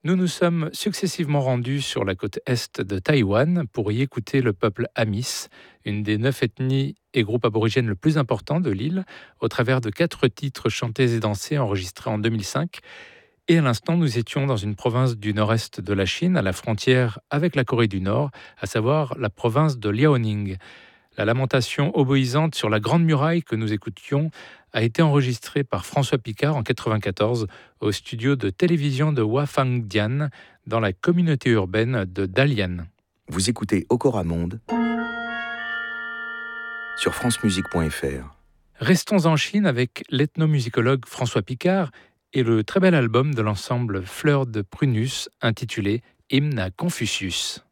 Nous nous sommes successivement rendus sur la côte est de Taïwan pour y écouter le peuple Amis, une des 9 ethnies et groupes aborigènes le plus importants de l'île, au travers de 4 titres chantés et dansés enregistrés en 2005. Et à l'instant, nous étions dans une province du nord-est de la Chine, à la frontière avec la Corée du Nord, à savoir la province de Liaoning. La lamentation oboïsante sur la Grande Muraille que nous écoutions a été enregistrée par François Picard en 1994 au studio de télévision de Huafangdian dans la communauté urbaine de Dalian. Vous écoutez Okora Monde sur francemusique.fr. Restons en Chine avec l'ethnomusicologue François Picard et le très bel album de l'ensemble Fleurs de Prunus intitulé Hymne à Confucius.